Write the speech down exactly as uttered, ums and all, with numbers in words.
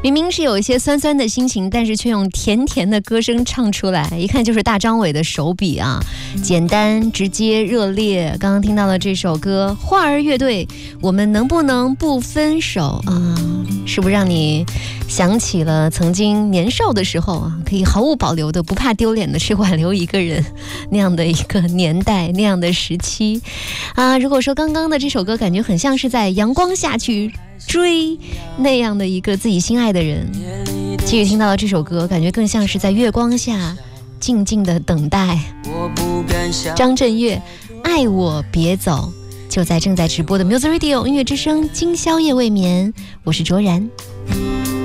明明是有一些酸酸的心情，但是却用甜甜的歌声唱出来，一看就是大张伟的手笔啊，简单直接热烈。刚刚听到的这首歌花儿乐队我们能不能不分手啊，是不是让你想起了曾经年少的时候啊，可以毫无保留的不怕丢脸的去挽留一个人那样的一个年代，那样的时期啊。如果说刚刚的这首歌感觉很像是在阳光下去追那样的一个自己心爱的人，继续听到的这首歌感觉更像是在月光下静静的等待。张震岳爱我别走，就在正在直播的 Music Radio 音乐之声，今宵夜未眠，我是卓然。